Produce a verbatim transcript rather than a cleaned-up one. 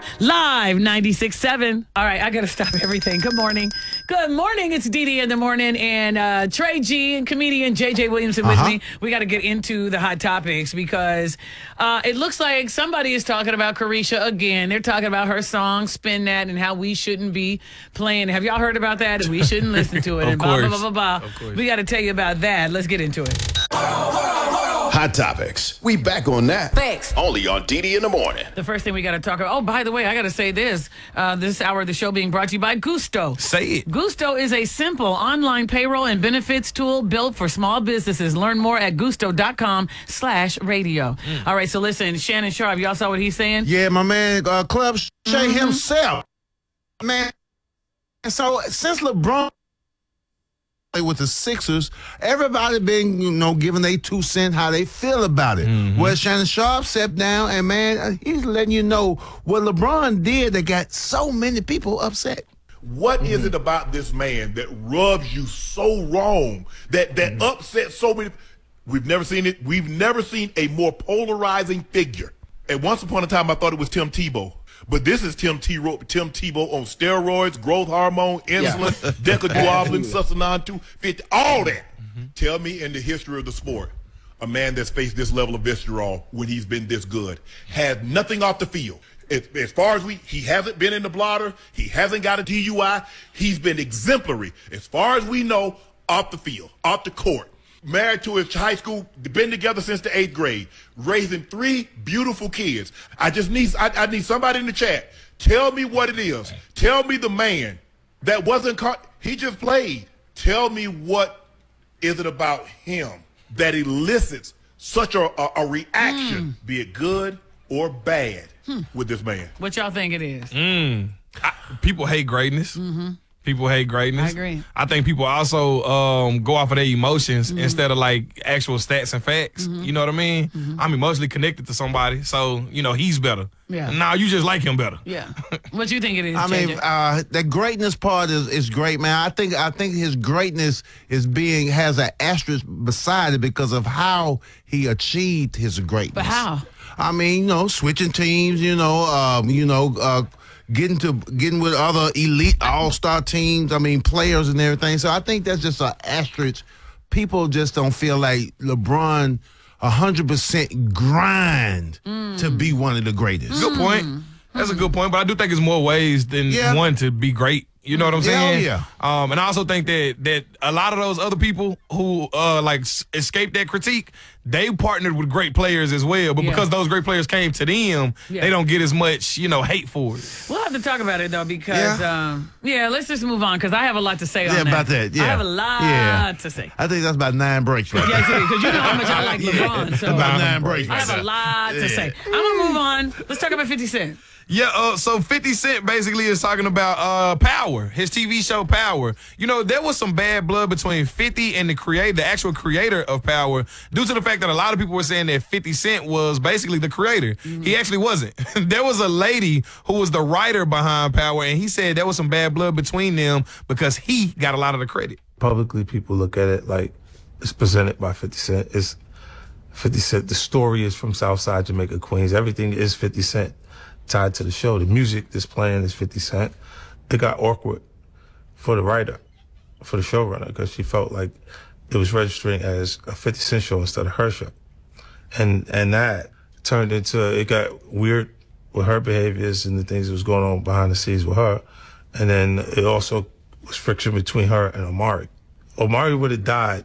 Live ninety-six point seven. All right, I got to stop everything. Good morning. Good morning. It's Dee Dee in the morning, and uh, Trey G and comedian J J Williamson with Uh-huh. me. We got to get into the hot topics because uh, it looks like somebody is talking about Carisha again. They're talking about her song, Spin That, and how we shouldn't be playing. Have y'all heard about that? We shouldn't listen to it. Of and blah, blah, course. blah, blah, blah. Of course. We got to tell you about that. Let's get into it. Hot Topics. We back on that. Thanks. Only on D D in the morning. The first thing we got to talk about. Oh, by the way, I got to say this. Uh, this hour of the show being brought to you by Gusto. Say it. Gusto is a simple online payroll and benefits tool built for small businesses. Learn more at gusto.com slash radio. Mm. All right, so listen, Shannon Sharp, y'all saw what he's saying? Yeah, my man, uh, Club Shay Mm-hmm. himself, man. And so since LeBron with the Sixers, everybody been, you know, giving their two cents how they feel about it. Mm-hmm. Well, Shannon Sharp stepped down, and man, he's letting you know what LeBron did that got so many people upset. What is it about this man that rubs you so wrong, that that upsets so many? We've never seen it. We've never seen a more polarizing figure. And once upon a time, I thought it was Tim Tebow. But this is Tim, T- Tim Tebow on steroids, growth hormone, insulin, decaduoblin, sustanon two fifty, all that. Mm-hmm. Tell me in the history of the sport, a man that's faced this level of vitriol when he's been this good has nothing off the field. As, as far as we, he hasn't been in the blotter. He hasn't got a D U I. He's been exemplary, as far as we know, off the field, off the court. Married to his high school, been together since the eighth grade, raising three beautiful kids. I just need, I, I need somebody in the chat. Tell me what it is. Tell me the man that wasn't caught. He just played. Tell me what is it about him that elicits such a, a, a reaction, mm. be it good or bad, hmm. with this man. What y'all think it is? Mm. I, people hate greatness. Mm-hmm. People hate greatness. I agree. I think people also um, go off of their emotions mm-hmm. instead of like actual stats and facts. Mm-hmm. You know what I mean? Mm-hmm. I'm emotionally connected to somebody, so you know he's better. Yeah. Now you just like him better. Yeah. What you think it is? I J J? mean, uh, the greatness part is, is great, man. I think I think his greatness is being has an asterisk beside it because of how he achieved his greatness. But how? I mean, you know, switching teams. You know, um, you know. Uh, Getting to getting with other elite all-star teams, I mean players and everything. So I think that's just an asterisk. People just don't feel like LeBron one hundred percent grind mm. to be one of the greatest. Good point. Mm. That's a good point, but I do think it's more ways than yeah. one to be great. You know what I'm saying? Yeah, yeah. Um, and I also think that that a lot of those other people who uh like s- escaped that critique, they partnered with great players as well. But yeah. because those great players came to them, yeah. they don't get as much, you know, hate for it. We'll have to talk about it though because yeah, um, yeah let's just move on because I have a lot to say yeah, on about that. that. Yeah, I have a lot yeah. to say. I think that's about nine breaks, right? Yes, because you know how much I like LeBron. So about nine breaks. I Right have a lot to yeah. say. I'm gonna move on. Let's talk about fifty Cent. Yeah, uh, so fifty Cent basically is talking about uh, Power, his T V show Power. You know, there was some bad blood between fifty and the creator, the actual creator of Power, due to the fact that a lot of people were saying that fifty Cent was basically the creator. Mm-hmm. He actually wasn't. There was a lady who was the writer behind Power, and he said there was some bad blood between them because he got a lot of the credit. Publicly, people look at it like it's presented by fifty Cent. It's fifty Cent. The story is from Southside Jamaica, Queens. Everything is fifty Cent. Tied to the show. The music that's playing is fifty Cent. It got awkward for the writer, for the showrunner, because she felt like it was registering as a fifty Cent show instead of her show. And and that turned into, it got weird with her behaviors and the things that was going on behind the scenes with her. And then it also was friction between her and Omari. Omari would have died